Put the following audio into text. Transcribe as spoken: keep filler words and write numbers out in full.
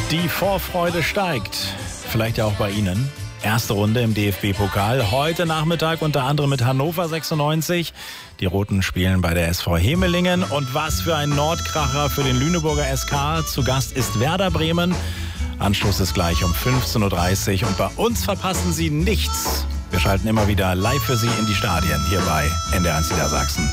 Die Vorfreude steigt. Vielleicht ja auch bei Ihnen. Erste Runde im D F B-Pokal. Heute Nachmittag unter anderem mit Hannover sechsundneunzig. Die Roten spielen bei der S V Hemelingen. Und was für ein Nordkracher für den Lüneburger S K. Zu Gast ist Werder Bremen. Anstoß ist gleich um fünfzehn Uhr dreißig. Und bei uns verpassen Sie nichts. Wir schalten immer wieder live für Sie in die Stadien hier bei N D R eins Niedersachsen.